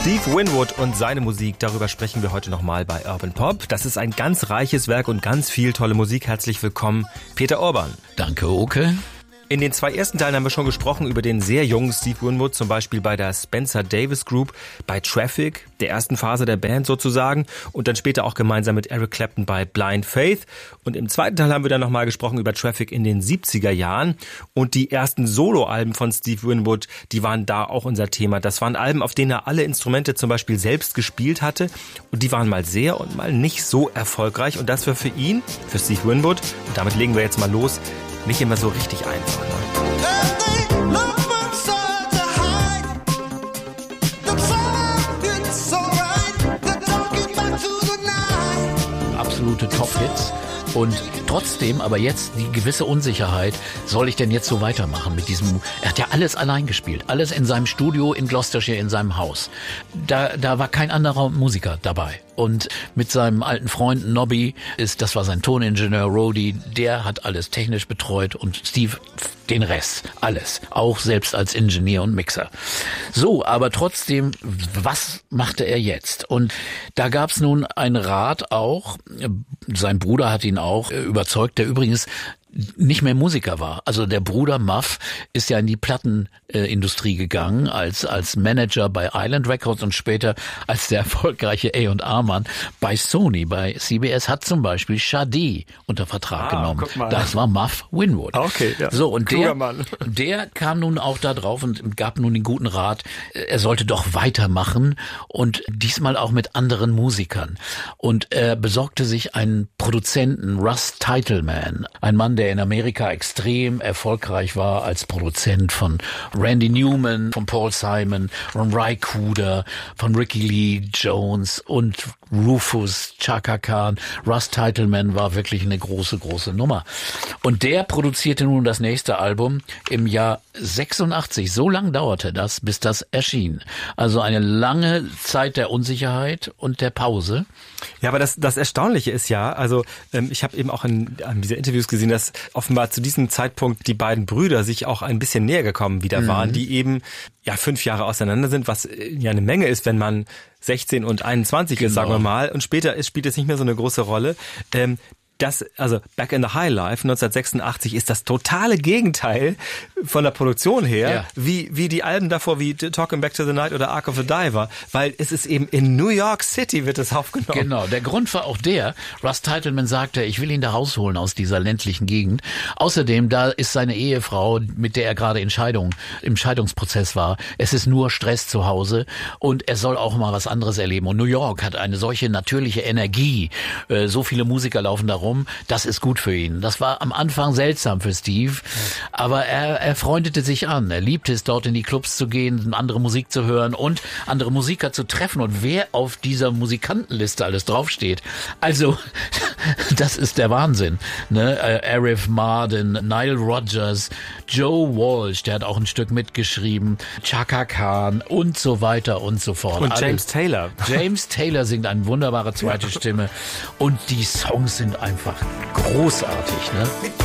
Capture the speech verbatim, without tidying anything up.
Steve Winwood und seine Musik, darüber sprechen wir heute nochmal bei Urban Pop. Das ist ein ganz reiches Werk und ganz viel tolle Musik. Herzlich willkommen, Peter Urban. Danke, Oke. In den zwei ersten Teilen haben wir schon gesprochen über den sehr jungen Steve Winwood, zum Beispiel bei der Spencer Davis Group, bei Traffic, der ersten Phase der Band sozusagen, und dann später auch gemeinsam mit Eric Clapton bei Blind Faith. Und im zweiten Teil haben wir dann nochmal gesprochen über Traffic in den siebziger Jahren und die ersten Soloalben von Steve Winwood, die waren da auch unser Thema. Das waren Alben, auf denen er alle Instrumente zum Beispiel selbst gespielt hatte, und die waren mal sehr und mal nicht so erfolgreich, und das war für ihn, für Steve Winwood, und damit legen wir jetzt mal los, nicht immer so richtig einfach. Ne? Absolute Top-Hits. Und trotzdem, aber jetzt die gewisse Unsicherheit, soll ich denn jetzt so weitermachen mit diesem, er hat ja alles allein gespielt, alles in seinem Studio in Gloucestershire, in seinem Haus. Da, da war kein anderer Musiker dabei. Und mit seinem alten Freund Nobby, ist, das war sein Toningenieur Rody, der hat alles technisch betreut und Steve den Rest, alles, auch selbst als Ingenieur und Mixer. So, aber trotzdem, was machte er jetzt? Und da gab's nun einen Rat auch, sein Bruder hat ihn auch überzeugt, der übrigens nicht mehr Musiker war. Also der Bruder Muff ist ja in die Plattenindustrie äh, gegangen als als Manager bei Island Records und später als der erfolgreiche A und R-Mann bei Sony. Bei C B S hat zum Beispiel Sade unter Vertrag ah, genommen. Das war Muff Winwood. Okay, ja. So, und der, der kam nun auch da drauf und gab nun den guten Rat, er sollte doch weitermachen und diesmal auch mit anderen Musikern. Und er besorgte sich einen Produzenten, Russ Titelman, ein Mann, der in Amerika extrem erfolgreich war als Produzent von Randy Newman, von Paul Simon, von Ry Cooder, von Ricky Lee Jones und Rufus, Chaka Khan. Russ Titelman war wirklich eine große, große Nummer. Und der produzierte nun das nächste Album im Jahr sechsundachtzig. So lang dauerte das, bis das erschien. Also eine lange Zeit der Unsicherheit und der Pause. Ja, aber das, das Erstaunliche ist ja, also ähm, ich habe eben auch in, in diese Interviews gesehen, dass offenbar zu diesem Zeitpunkt die beiden Brüder sich auch ein bisschen näher gekommen wieder mhm. waren, die eben ja fünf Jahre auseinander sind, was ja eine Menge ist, wenn man sechzehn und einundzwanzig genau. ist, sagen wir mal, und später ist, spielt es nicht mehr so eine große Rolle. Ähm, Das, also Back in the High Life neunzehnhundertsechsundachtzig ist das totale Gegenteil von der Produktion her, ja. wie wie die Alben davor, wie Talking Back to the Night oder Ark of the Diver, weil es ist eben in New York City wird es aufgenommen. Genau, der Grund war auch der, Russ Titelman sagte, ich will ihn da rausholen aus dieser ländlichen Gegend. Außerdem, da ist seine Ehefrau, mit der er gerade in Scheidung, im Scheidungsprozess war. Es ist nur Stress zu Hause und er soll auch mal was anderes erleben. Und New York hat eine solche natürliche Energie. So viele Musiker laufen da rum. Das ist gut für ihn. Das war am Anfang seltsam für Steve, aber er, er freundete sich an. Er liebte es, dort in die Clubs zu gehen, andere Musik zu hören und andere Musiker zu treffen. Und wer auf dieser Musikantenliste alles draufsteht, also das ist der Wahnsinn. Ne? Arif Mardin, Nile Rodgers, Joe Walsh, der hat auch ein Stück mitgeschrieben, Chaka Khan und so weiter und so fort. Und James Alle, Taylor. James Taylor singt eine wunderbare zweite Stimme und die Songs sind einfach Einfach großartig, ne?